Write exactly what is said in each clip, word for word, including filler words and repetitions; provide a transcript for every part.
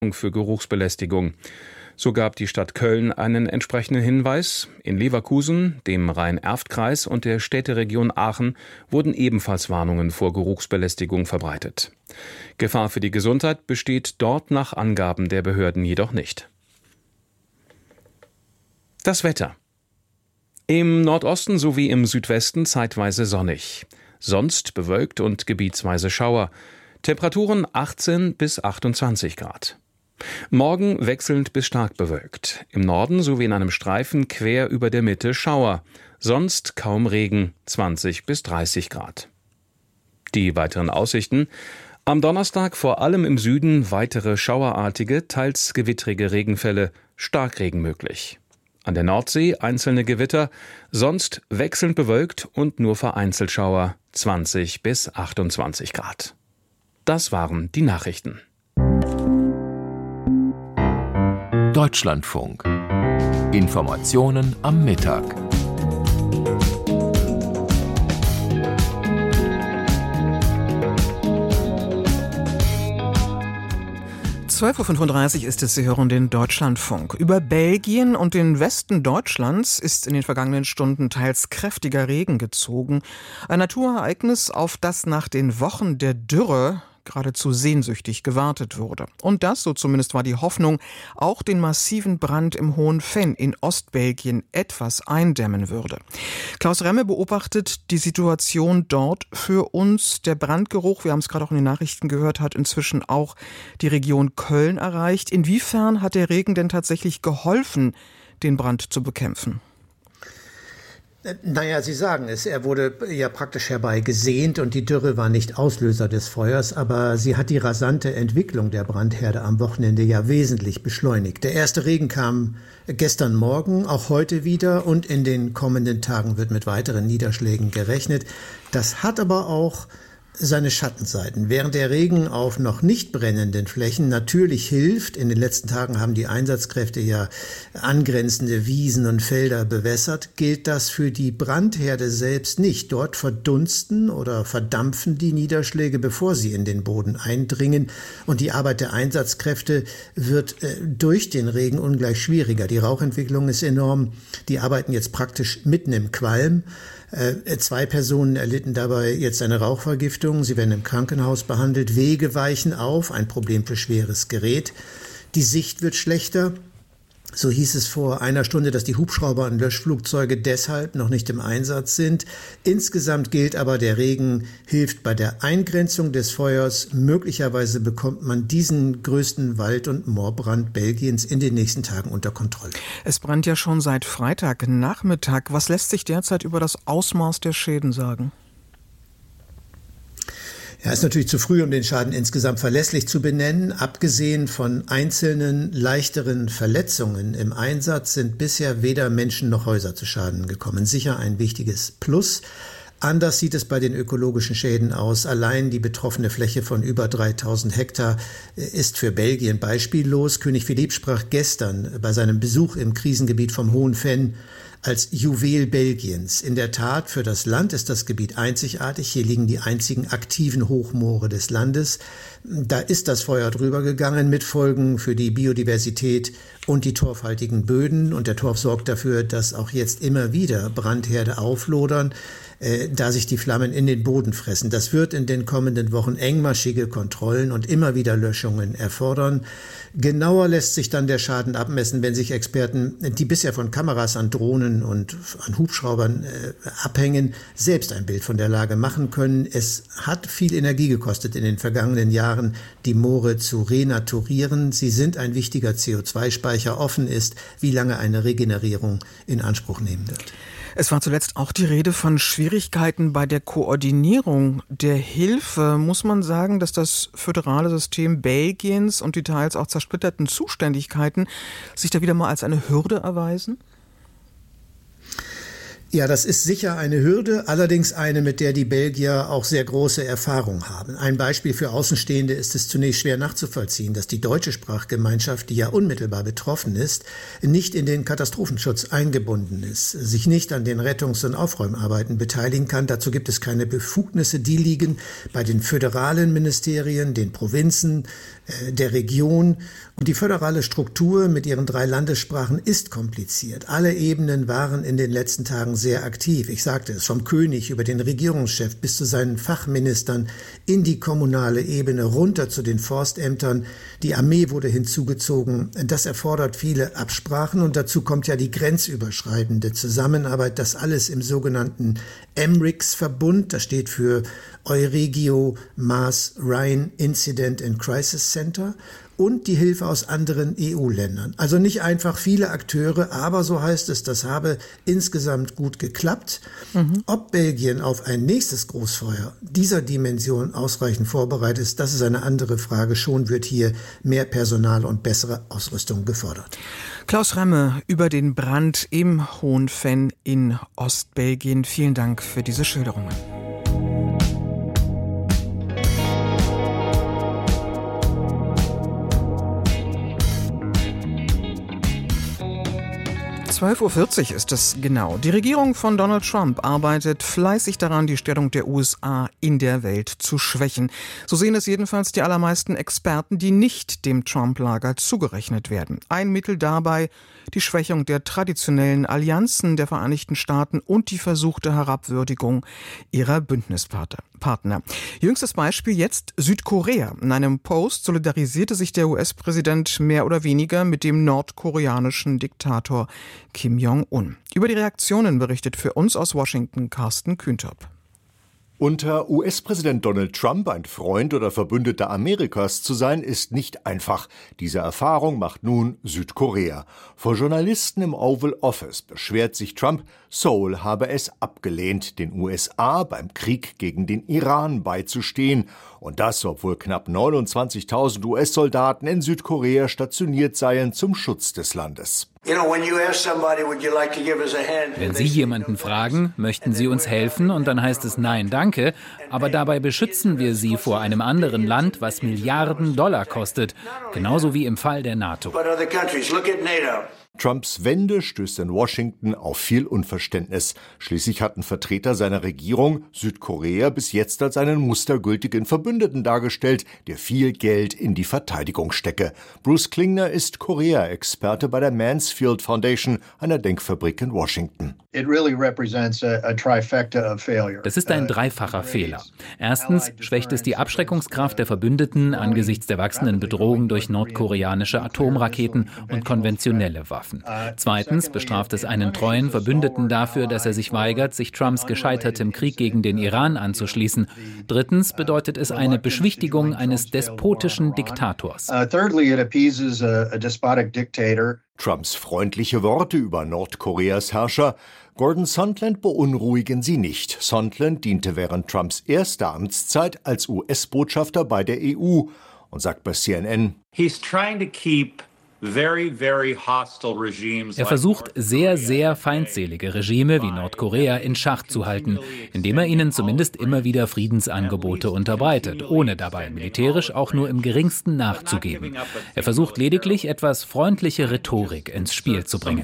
für Geruchsbelästigung. So gab die Stadt Köln einen entsprechenden Hinweis. In Leverkusen, dem Rhein-Erft-Kreis und der Städteregion Aachen wurden ebenfalls Warnungen vor Geruchsbelästigung verbreitet. Gefahr für die Gesundheit besteht dort nach Angaben der Behörden jedoch nicht. Das Wetter. Im Nordosten sowie im Südwesten zeitweise sonnig. Sonst bewölkt und gebietsweise Schauer. Temperaturen achtzehn bis achtundzwanzig Grad. Morgen wechselnd bis stark bewölkt. Im Norden sowie in einem Streifen quer über der Mitte Schauer. Sonst kaum Regen, zwanzig bis dreißig Grad. Die weiteren Aussichten. Am Donnerstag vor allem im Süden weitere schauerartige, teils gewittrige Regenfälle, Starkregen möglich. An der Nordsee einzelne Gewitter, sonst wechselnd bewölkt und nur vereinzelt Schauer, zwanzig bis achtundzwanzig Grad. Das waren die Nachrichten. Deutschlandfunk. Informationen am Mittag. zwölf Uhr fünfunddreißig ist es, Sie hören den Deutschlandfunk. Über Belgien und den Westen Deutschlands ist in den vergangenen Stunden teils kräftiger Regen gezogen. Ein Naturereignis, auf das nach den Wochen der Dürre geradezu sehnsüchtig gewartet wurde. Und das, so zumindest war die Hoffnung, auch den massiven Brand im Hohen Venn in Ostbelgien etwas eindämmen würde. Klaus Remme beobachtet die Situation dort für uns. Der Brandgeruch, wir haben es gerade auch in den Nachrichten gehört, hat inzwischen auch die Region Köln erreicht. Inwiefern hat der Regen denn tatsächlich geholfen, den Brand zu bekämpfen? Naja, Sie sagen es, er wurde ja praktisch herbeigesehnt und die Dürre war nicht Auslöser des Feuers, aber sie hat die rasante Entwicklung der Brandherde am Wochenende ja wesentlich beschleunigt. Der erste Regen kam gestern Morgen, auch heute wieder, und in den kommenden Tagen wird mit weiteren Niederschlägen gerechnet. Das hat aber auch seine Schattenseiten. Während der Regen auf noch nicht brennenden Flächen natürlich hilft, in den letzten Tagen haben die Einsatzkräfte ja angrenzende Wiesen und Felder bewässert, gilt das für die Brandherde selbst nicht. Dort verdunsten oder verdampfen die Niederschläge, bevor sie in den Boden eindringen, und die Arbeit der Einsatzkräfte wird äh, durch den Regen ungleich schwieriger. Die Rauchentwicklung ist enorm. Die arbeiten jetzt praktisch mitten im Qualm. Äh, zwei Personen erlitten dabei jetzt eine Rauchvergiftung. Sie werden im Krankenhaus behandelt. Wege weichen auf, ein Problem für schweres Gerät. Die Sicht wird schlechter. So hieß es vor einer Stunde, dass die Hubschrauber und Löschflugzeuge deshalb noch nicht im Einsatz sind. Insgesamt gilt aber, der Regen hilft bei der Eingrenzung des Feuers. Möglicherweise bekommt man diesen größten Wald- und Moorbrand Belgiens in den nächsten Tagen unter Kontrolle. Es brennt ja schon seit Freitagnachmittag. Was lässt sich derzeit über das Ausmaß der Schäden sagen? Ja, ist natürlich zu früh, um den Schaden insgesamt verlässlich zu benennen. Abgesehen von einzelnen leichteren Verletzungen im Einsatz sind bisher weder Menschen noch Häuser zu Schaden gekommen. Sicher ein wichtiges Plus. Anders sieht es bei den ökologischen Schäden aus. Allein die betroffene Fläche von über dreitausend Hektar ist für Belgien beispiellos. König Philipp sprach gestern bei seinem Besuch im Krisengebiet vom Hohen Venn als Juwel Belgiens. In der Tat, für das Land ist das Gebiet einzigartig. Hier liegen die einzigen aktiven Hochmoore des Landes. Da ist das Feuer drüber gegangen mit Folgen für die Biodiversität und die torfhaltigen Böden. Und der Torf sorgt dafür, dass auch jetzt immer wieder Brandherde auflodern, äh, da sich die Flammen in den Boden fressen. Das wird in den kommenden Wochen engmaschige Kontrollen und immer wieder Löschungen erfordern. Genauer lässt sich dann der Schaden abmessen, wenn sich Experten, die bisher von Kameras an Drohnen und an Hubschraubern äh, abhängen, selbst ein Bild von der Lage machen können. Es hat viel Energie gekostet in den vergangenen Jahren, die Moore zu renaturieren. Sie sind ein wichtiger C O zwei Speicher. Offen ist, wie lange eine Regenerierung in Anspruch nehmen wird. Es war zuletzt auch die Rede von Schwierigkeiten bei der Koordinierung der Hilfe. Muss man sagen, dass das föderale System Belgiens und die teils auch zersplitterten Zuständigkeiten sich da wieder mal als eine Hürde erweisen? Ja, das ist sicher eine Hürde, allerdings eine, mit der die Belgier auch sehr große Erfahrung haben. Ein Beispiel für Außenstehende ist es zunächst schwer nachzuvollziehen, dass die deutsche Sprachgemeinschaft, die ja unmittelbar betroffen ist, nicht in den Katastrophenschutz eingebunden ist, sich nicht an den Rettungs- und Aufräumarbeiten beteiligen kann. Dazu gibt es keine Befugnisse, die liegen bei den föderalen Ministerien, den Provinzen, äh, der Region. Und die föderale Struktur mit ihren drei Landessprachen ist kompliziert. Alle Ebenen waren in den letzten Tagen sehr aktiv. Ich sagte es, vom König über den Regierungschef bis zu seinen Fachministern in die kommunale Ebene runter zu den Forstämtern. Die Armee wurde hinzugezogen. Das erfordert viele Absprachen und dazu kommt ja die grenzüberschreitende Zusammenarbeit. Das alles im sogenannten M R I C S-Verbund. Das steht für Euregio Mars Rhine Incident and Crisis Center. Und die Hilfe aus anderen E U-Ländern. Also nicht einfach viele Akteure, aber so heißt es, das habe insgesamt gut geklappt. Mhm. Ob Belgien auf ein nächstes Großfeuer dieser Dimension ausreichend vorbereitet ist, das ist eine andere Frage. Schon wird hier mehr Personal und bessere Ausrüstung gefordert. Klaus Remme über den Brand im Hohenvenn in Ostbelgien. Vielen Dank für diese Schilderungen. zwölf Uhr vierzig ist es genau. Die Regierung von Donald Trump arbeitet fleißig daran, die Stellung der U S A in der Welt zu schwächen. So sehen es jedenfalls die allermeisten Experten, die nicht dem Trump-Lager zugerechnet werden. Ein Mittel dabei die Schwächung der traditionellen Allianzen der Vereinigten Staaten und die versuchte Herabwürdigung ihrer Bündnispartner. Jüngstes Beispiel jetzt Südkorea. In einem Post solidarisierte sich der U S-Präsident mehr oder weniger mit dem nordkoreanischen Diktator Kim Jong-un. Über die Reaktionen berichtet für uns aus Washington Carsten Kühntop. Unter U S-Präsident Donald Trump ein Freund oder Verbündeter Amerikas zu sein, ist nicht einfach. Diese Erfahrung macht nun Südkorea. Vor Journalisten im Oval Office beschwert sich Trump, Seoul habe es abgelehnt, den U S A beim Krieg gegen den Iran beizustehen. Und das, obwohl knapp neunundzwanzigtausend U S-Soldaten in Südkorea stationiert seien zum Schutz des Landes. Wenn Sie jemanden fragen, möchten Sie uns helfen, und dann heißt es nein, danke, aber dabei beschützen wir Sie vor einem anderen Land, was Milliarden Dollar kostet, genauso wie im Fall der NATO. Trumps Wende stößt in Washington auf viel Unverständnis. Schließlich hatten Vertreter seiner Regierung Südkorea bis jetzt als einen mustergültigen Verbündeten dargestellt, der viel Geld in die Verteidigung stecke. Bruce Klingner ist Korea-Experte bei der Mansfield Foundation, einer Denkfabrik in Washington. Das ist ein dreifacher Fehler. Erstens schwächt es die Abschreckungskraft der Verbündeten angesichts der wachsenden Bedrohung durch nordkoreanische Atomraketen und konventionelle Waffen. Zweitens bestraft es einen treuen Verbündeten dafür, dass er sich weigert, sich Trumps gescheitertem Krieg gegen den Iran anzuschließen. Drittens bedeutet es eine Beschwichtigung eines despotischen Diktators. Trumps freundliche Worte über Nordkoreas Herrscher Gordon Sondland beunruhigen sie nicht. Sondland diente während Trumps erster Amtszeit als U S-Botschafter bei der E U und sagt bei C N N: He's trying to keep Very, very hostile regimes. Er versucht, sehr, sehr feindselige Regime wie Nordkorea in Schach zu halten, indem er ihnen zumindest immer wieder Friedensangebote unterbreitet, ohne dabei militärisch auch nur im geringsten nachzugeben. Er versucht lediglich, etwas freundliche Rhetorik ins Spiel zu bringen.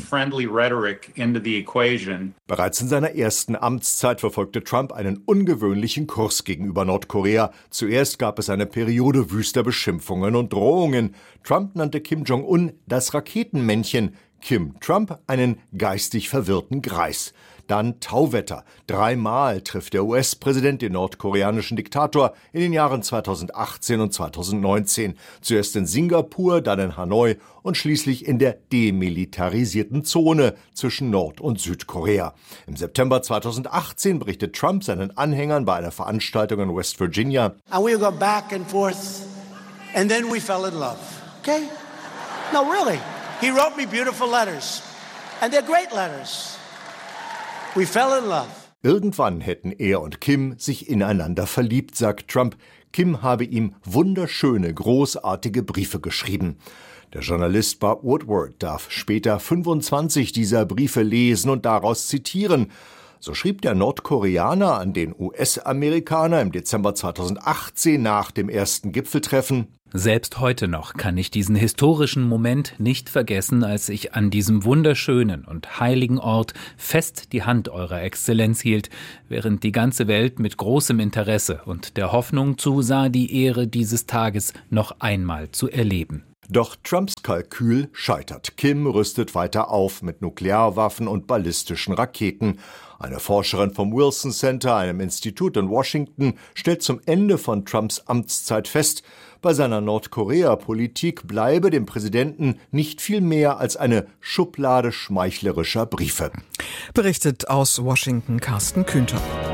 Bereits in seiner ersten Amtszeit verfolgte Trump einen ungewöhnlichen Kurs gegenüber Nordkorea. Zuerst gab es eine Periode wüster Beschimpfungen und Drohungen. Trump nannte Kim Jong-un das Raketenmännchen, Kim Trump einen geistig verwirrten Greis. Dann Tauwetter. Dreimal trifft der U S-Präsident den nordkoreanischen Diktator in den Jahren zweitausendachtzehn und zweitausendneunzehn. Zuerst in Singapur, dann in Hanoi und schließlich in der demilitarisierten Zone zwischen Nord- und Südkorea. Im September zweitausendachtzehn berichtet Trump seinen Anhängern bei einer Veranstaltung in West Virginia: And we go back and forth, and then we fell in love. Okay? No, really. He wrote me beautiful letters. And they're great letters. We fell in love. Irgendwann hätten er und Kim sich ineinander verliebt, sagt Trump. Kim habe ihm wunderschöne, großartige Briefe geschrieben. Der Journalist Bob Woodward darf später fünfundzwanzig dieser Briefe lesen und daraus zitieren. So schrieb der Nordkoreaner an den U S-Amerikaner im Dezember zweitausendachtzehn nach dem ersten Gipfeltreffen: Selbst heute noch kann ich diesen historischen Moment nicht vergessen, als ich an diesem wunderschönen und heiligen Ort fest die Hand Eurer Exzellenz hielt, während die ganze Welt mit großem Interesse und der Hoffnung zusah, die Ehre dieses Tages noch einmal zu erleben. Doch Trumps Kalkül scheitert. Kim rüstet weiter auf mit Nuklearwaffen und ballistischen Raketen. Eine Forscherin vom Wilson Center, einem Institut in Washington, stellt zum Ende von Trumps Amtszeit fest, bei seiner Nordkorea-Politik bleibe dem Präsidenten nicht viel mehr als eine Schublade schmeichlerischer Briefe. Berichtet aus Washington Carsten Kühnter.